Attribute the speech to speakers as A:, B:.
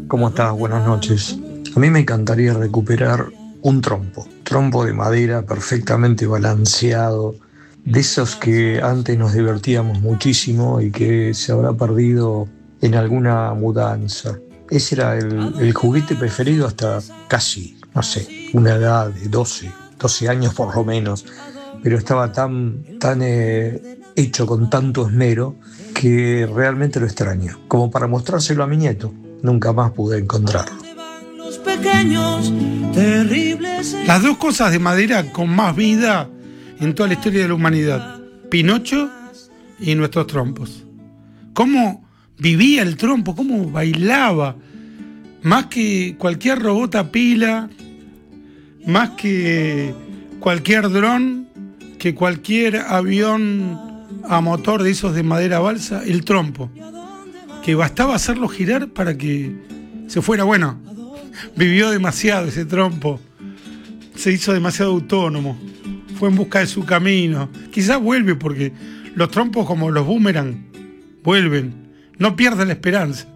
A: ¿Cómo estás? Buenas noches. A mí me encantaría recuperar un trompo de madera perfectamente balanceado, de esos que antes nos divertíamos muchísimo y que se habrá perdido en alguna mudanza. Ese era el juguete preferido hasta casi, no sé, una edad de 12 años por lo menos, pero estaba tan hecho con tanto esmero que realmente lo extraño, como para mostrárselo a mi nieto. Nunca más pude encontrarlo.
B: Los pequeños, terribles.
C: Las dos cosas de madera con más vida en toda la historia de la humanidad: Pinocho y nuestros trompos. Cómo vivía el trompo, cómo bailaba, más que cualquier robot a pila, más que cualquier dron, que cualquier avión a motor de esos de madera balsa, el trompo, que bastaba hacerlo girar para que se fuera. Bueno, vivió demasiado ese trompo, se hizo demasiado autónomo, fue en busca de su camino. Quizás vuelve, porque los trompos, como los boomerang, vuelven, no pierden la esperanza.